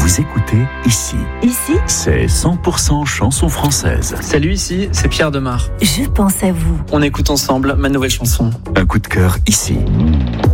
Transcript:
Vous écoutez Ici. Ici, C'est 100% chanson française. Salut, ici, c'est Pierre Demar. je pense à vous. On écoute ensemble ma nouvelle chanson. Un coup de cœur ici.